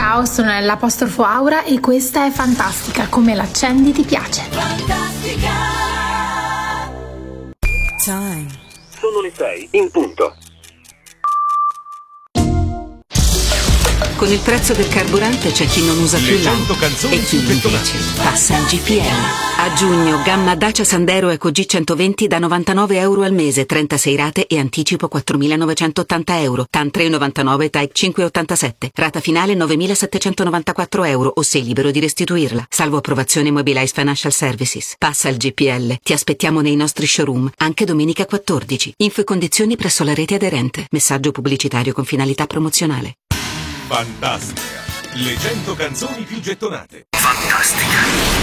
Ciao, sono nell'apostrofo Aura e questa è Fantastica, come l'accendi ti piace. Fantastica. Time. Sono le 6 in punto. Con il prezzo del carburante c'è chi non usa più l'auto e chi invece passa il GPL. A giugno gamma Dacia Sandero Eco G120 da €99 al mese, 36 rate e anticipo €4.980, TAN 3,99, TAIC 5,87, rata finale €9.794 o sei libero di restituirla, salvo approvazione Mobilize Financial Services. Passa il GPL, ti aspettiamo nei nostri showroom anche domenica 14. Info e condizioni presso la rete aderente. Messaggio pubblicitario con finalità promozionale. Fantastica. Le 100 canzoni più gettonate. Fantastica.